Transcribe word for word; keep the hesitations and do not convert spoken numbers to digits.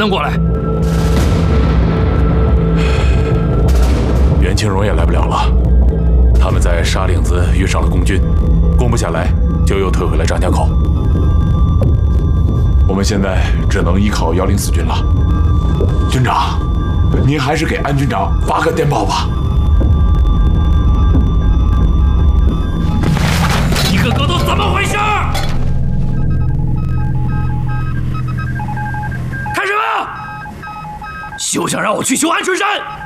能过来。 袁清荣也来不了了，他们在沙岭子遇上了共军，攻不下来，就又退回了张家口。我们现在只能依靠幺零四军了。军长，您还是给安军长发个电报吧。 一个个都怎么回事？看什么？休想让我去修安春山！